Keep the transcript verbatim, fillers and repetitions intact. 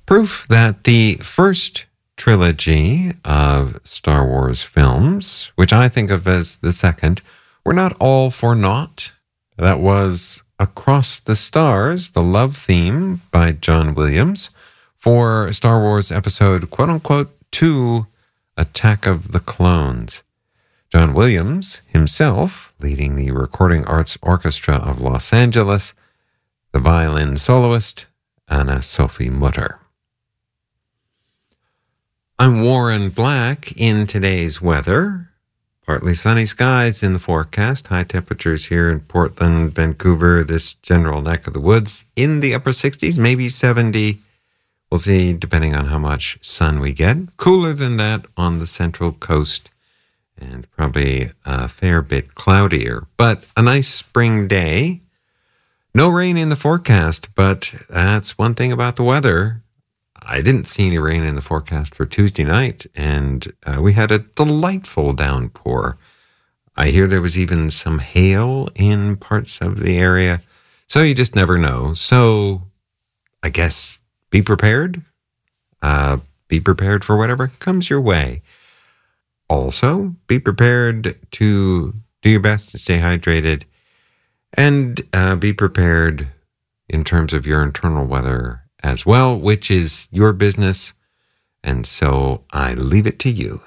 Proof that the first trilogy of Star Wars films, which I think of as the second, were not all for naught. That was Across the Stars, the love theme by John Williams, for Star Wars episode quote-unquote two, Attack of the Clones. John Williams himself leading the Recording Arts Orchestra of Los Angeles, the violin soloist, Anna Sophie Mutter. I'm Warren Black. In today's weather, partly sunny skies in the forecast, high temperatures here in Portland, Vancouver, this general neck of the woods, in the upper sixties, maybe seventy. We'll see, depending on how much sun we get. Cooler than that on the Central Coast, and probably a fair bit cloudier. But a nice spring day. No rain in the forecast, but that's one thing about the weather. I didn't see any rain in the forecast for Tuesday night, and uh, we had a delightful downpour. I hear there was even some hail in parts of the area, so you just never know. So I guess be prepared. Uh, be prepared for whatever comes your way. Also, be prepared to do your best to stay hydrated, and uh, be prepared in terms of your internal weather as well, which is your business, and so I leave it to you.